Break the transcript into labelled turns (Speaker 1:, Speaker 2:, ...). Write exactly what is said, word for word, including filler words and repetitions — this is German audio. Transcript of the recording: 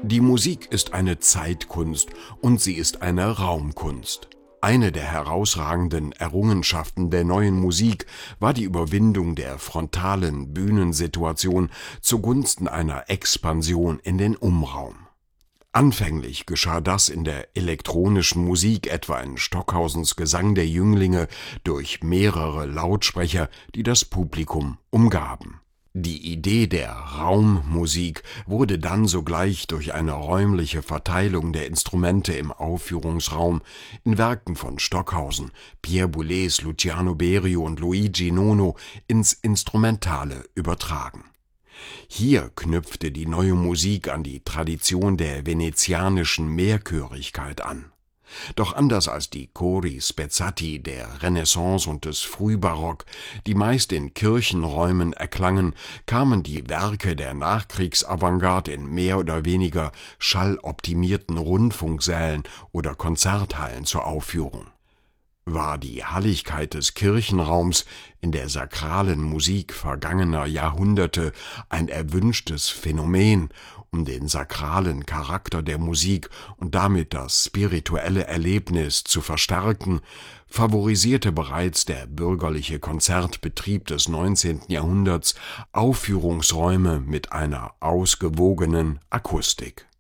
Speaker 1: Die Musik ist eine Zeitkunst und sie ist eine Raumkunst. Eine der herausragenden Errungenschaften der Neuen Musik war die Überwindung der frontalen Bühnensituation zugunsten einer Expansion in den Umraum. Anfänglich geschah das in der elektronischen Musik, etwa in Stockhausens Gesang der Jünglinge, durch mehrere Lautsprecher, die das Publikum umgaben. Die Idee der Raummusik wurde dann sogleich durch eine räumliche Verteilung der Instrumente im Aufführungsraum in Werken von Stockhausen, Pierre Boulez, Luciano Berio und Luigi Nono ins Instrumentale übertragen. Hier knüpfte die Neue Musik an die Tradition der venezianischen Mehrchörigkeit an. Doch anders als die Cori spezzati der Renaissance und des Frühbarock, die meist in Kirchenräumen erklangen, kamen die Werke der Nachkriegsavantgarde in mehr oder weniger schalloptimierten Rundfunksälen oder Konzerthallen zur Aufführung. War die Halligkeit des Kirchenraums in der sakralen Musik vergangener Jahrhunderte ein erwünschtes Phänomen, um den sakralen Charakter der Musik und damit das spirituelle Erlebnis zu verstärken, favorisierte bereits der bürgerliche Konzertbetrieb des neunzehnten Jahrhunderts Aufführungsräume mit einer ausgewogenen Akustik.